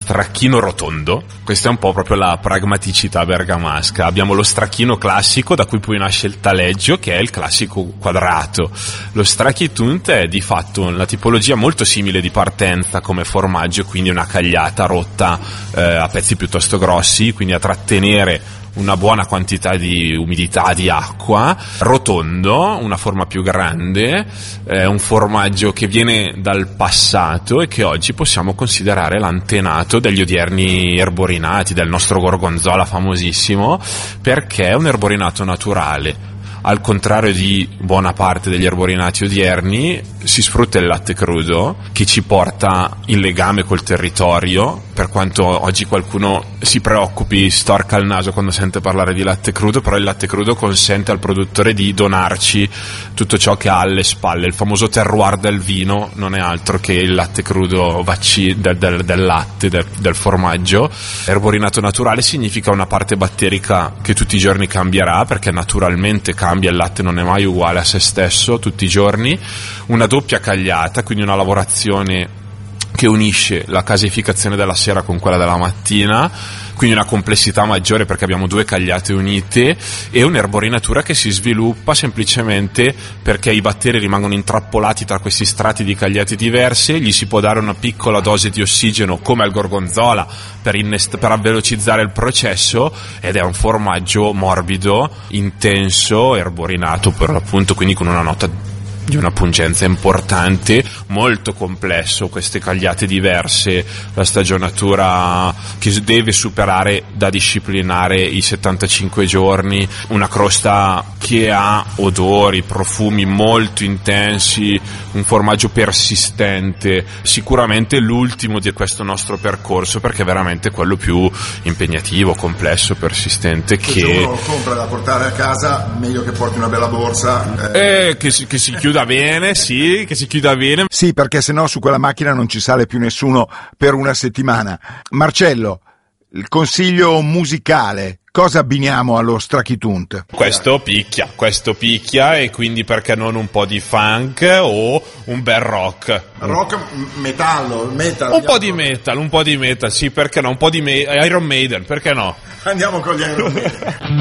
stracchino rotondo. Questa è un po' proprio la pragmaticità bergamasca. Abbiamo lo stracchino classico, da cui poi nasce il taleggio, che è il classico quadrato. Lo stracchitunt è di fatto la tipologia molto simile di partenza come formaggio, quindi una cagliata rotta a pezzi piuttosto grossi, quindi a trattenere una buona quantità di umidità, di acqua, rotondo, una forma più grande, è un formaggio che viene dal passato e che oggi possiamo considerare l'antenato degli odierni erborinati, del nostro gorgonzola famosissimo, perché è un erborinato naturale. Al contrario di buona parte degli erborinati odierni, si sfrutta il latte crudo, che ci porta in legame col territorio, per quanto oggi qualcuno si preoccupi, storca il naso quando sente parlare di latte crudo, però il latte crudo consente al produttore di donarci tutto ciò che ha alle spalle. Il famoso terroir del vino non è altro che il latte crudo del latte, del formaggio. Erborinato naturale significa una parte batterica che tutti i giorni cambierà, perché naturalmente cambia, il latte non è mai uguale a se stesso tutti i giorni. Una doppia cagliata, quindi una lavorazione che unisce la casificazione della sera con quella della mattina, quindi una complessità maggiore perché abbiamo due cagliate unite, e un'erborinatura che si sviluppa semplicemente perché i batteri rimangono intrappolati tra questi strati di cagliate diverse, gli si può dare una piccola dose di ossigeno come al gorgonzola per velocizzare il processo, ed è un formaggio morbido, intenso, erborinato per l'appunto, quindi con una nota di una pungenza importante, molto complesso, queste cagliate diverse, la stagionatura che deve superare da disciplinare i 75 giorni, una crosta che ha odori, profumi molto intensi, un formaggio persistente, sicuramente l'ultimo di questo nostro percorso, perché è veramente quello più impegnativo, complesso, persistente. Se uno compra da portare a casa, meglio che porti una bella borsa, che si chiuda bene, sì, che si chiuda bene. Sì, perché sennò su quella macchina non ci sale più nessuno per una settimana. Marcello, il consiglio musicale, cosa abbiniamo allo stracchitunt? Questo picchia, e quindi perché non un po' di funk o un bel rock? Rock, metal. Un po' di metal, sì, perché no? Un po' di Iron Maiden, perché no? Andiamo con gli Iron Maiden.